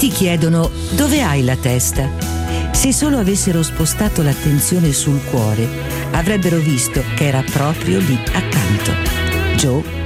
ti chiedono dove hai la testa. Se solo avessero spostato l'attenzione sul cuore, avrebbero visto che era proprio lì accanto. Joe